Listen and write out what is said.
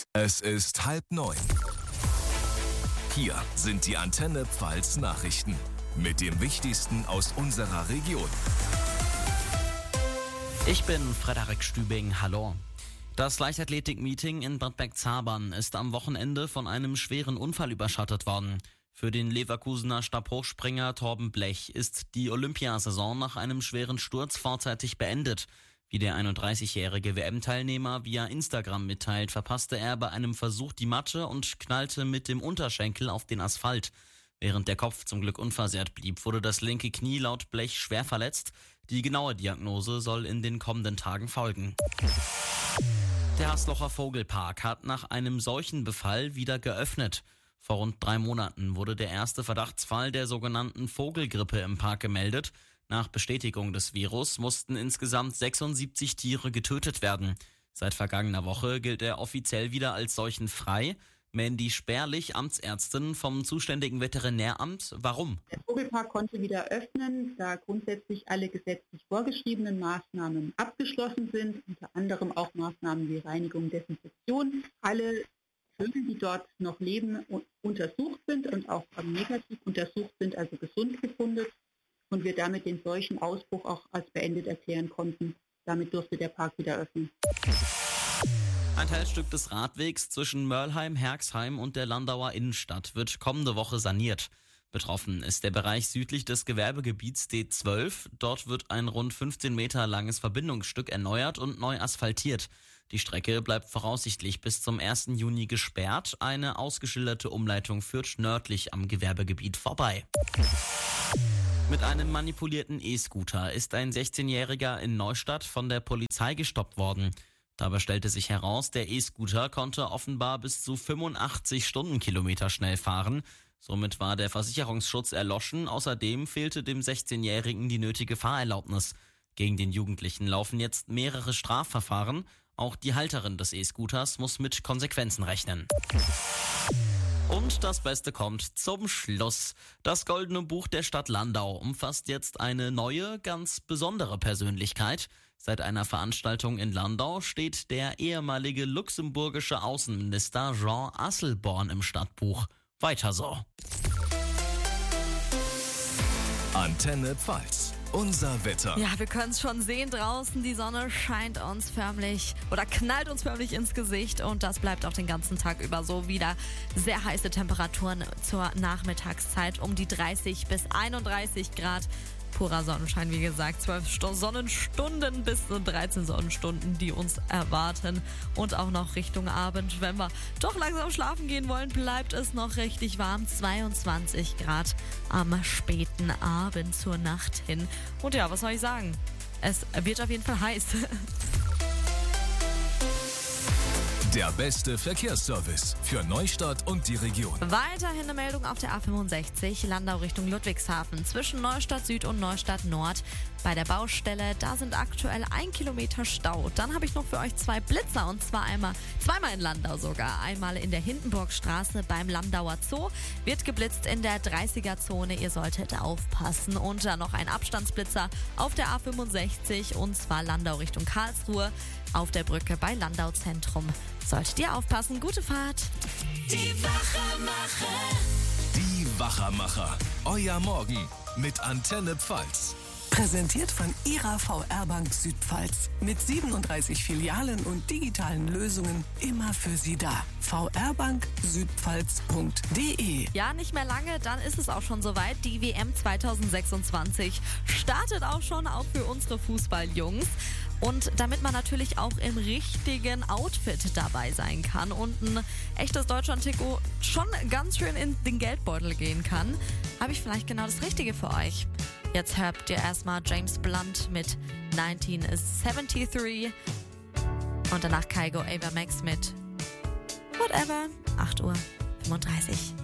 Es ist 8:30. Hier sind die Antenne Pfalz Nachrichten mit dem Wichtigsten aus unserer Region. Ich bin Frederik Stübing, hallo. Das Leichtathletik-Meeting in Bad Bergzabern ist am Wochenende von einem schweren Unfall überschattet worden. Für den Leverkusener Stabhochspringer Torben Blech ist die Olympiasaison nach einem schweren Sturz vorzeitig beendet. Wie der 31-jährige WM-Teilnehmer via Instagram mitteilt, verpasste er bei einem Versuch die Matte und knallte mit dem Unterschenkel auf den Asphalt. Während der Kopf zum Glück unversehrt blieb, wurde das linke Knie laut Blech schwer verletzt. Die genaue Diagnose soll in den kommenden Tagen folgen. Der Haslocher Vogelpark hat nach einem Seuchenbefall wieder geöffnet. Vor rund 3 Monaten wurde der erste Verdachtsfall der sogenannten Vogelgrippe im Park gemeldet. Nach Bestätigung des Virus mussten insgesamt 76 Tiere getötet werden. Seit vergangener Woche gilt er offiziell wieder als seuchenfrei. Mandy Sperlich, Amtsärztin vom zuständigen Veterinäramt. Warum? Der Vogelpark konnte wieder öffnen, da grundsätzlich alle gesetzlich vorgeschriebenen Maßnahmen abgeschlossen sind, unter anderem auch Maßnahmen wie Reinigung, Desinfektion. Alle Vögel, die dort noch leben, untersucht sind und auch negativ untersucht sind, also gesund befunden, und wir damit den solchen Ausbruch auch als beendet erklären konnten. Damit durfte der Park wieder öffnen. Ein Teilstück des Radwegs zwischen Mörlheim, Herxheim und der Landauer Innenstadt wird kommende Woche saniert. Betroffen ist der Bereich südlich des Gewerbegebiets D12. Dort wird ein rund 15 Meter langes Verbindungsstück erneuert und neu asphaltiert. Die Strecke bleibt voraussichtlich bis zum 1. Juni gesperrt. Eine ausgeschilderte Umleitung führt nördlich am Gewerbegebiet vorbei. Mit einem manipulierten E-Scooter ist ein 16-Jähriger in Neustadt von der Polizei gestoppt worden. Dabei stellte sich heraus, der E-Scooter konnte offenbar bis zu 85 Stundenkilometer schnell fahren. Somit war der Versicherungsschutz erloschen. Außerdem fehlte dem 16-Jährigen die nötige Fahrerlaubnis. Gegen den Jugendlichen laufen jetzt mehrere Strafverfahren. Auch die Halterin des E-Scooters muss mit Konsequenzen rechnen. Und das Beste kommt zum Schluss. Das Goldene Buch der Stadt Landau umfasst jetzt eine neue, ganz besondere Persönlichkeit. Seit einer Veranstaltung in Landau steht der ehemalige luxemburgische Außenminister Jean Asselborn im Stadtbuch. Weiter so. Antenne Pfalz. Unser Wetter. Ja, wir können es schon sehen draußen. Die Sonne scheint uns förmlich oder knallt uns förmlich ins Gesicht und das bleibt auch den ganzen Tag über so. Wieder sehr heiße Temperaturen zur Nachmittagszeit um die 30 bis 31 Grad. Purer Sonnenschein, wie gesagt, 12 Sonnenstunden bis 13 Sonnenstunden, die uns erwarten. Und auch noch Richtung Abend, wenn wir doch langsam schlafen gehen wollen, bleibt es noch richtig warm. 22 Grad am späten Abend zur Nacht hin. Und ja, was soll ich sagen? Es wird auf jeden Fall heiß. Der beste Verkehrsservice für Neustadt und die Region. Weiterhin eine Meldung auf der A65, Landau Richtung Ludwigshafen, zwischen Neustadt Süd und Neustadt Nord. Bei der Baustelle, da sind aktuell 1 Kilometer Stau. Dann habe ich noch für euch 2 Blitzer und zwar zweimal in Landau sogar. Einmal in der Hindenburgstraße beim Landauer Zoo, wird geblitzt in der 30er-Zone. Ihr solltet aufpassen. Und dann noch ein Abstandsblitzer auf der A65 und zwar Landau Richtung Karlsruhe. Auf der Brücke bei Landau Zentrum. Solltet ihr aufpassen, gute Fahrt. Die Wachermacher. Die Wachermacher. Euer Morgen mit Antenne Pfalz. Präsentiert von Ihrer VR-Bank Südpfalz. Mit 37 Filialen und digitalen Lösungen immer für Sie da. vrbanksüdpfalz.de. Ja, nicht mehr lange, dann ist es auch schon soweit. Die WM 2026 startet auch schon, auch für unsere Fußballjungs. Und damit man natürlich auch im richtigen Outfit dabei sein kann und ein echtes Deutschland-Trikot schon ganz schön in den Geldbeutel gehen kann, habe ich vielleicht genau das Richtige für euch. Jetzt habt ihr erstmal James Blunt mit 1973 und danach Kygo Ava Max mit Whatever, 8:35 Uhr.